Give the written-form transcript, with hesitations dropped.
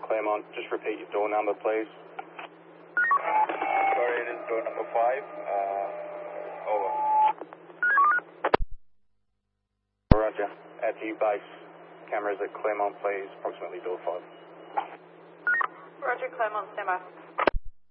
Claremont. Just repeat your door number, please. Sorry, it is door number 5. Over. Roger. At the base. Cameras at Claremont, please. Approximately door 5. Roger, Claremont, stand by.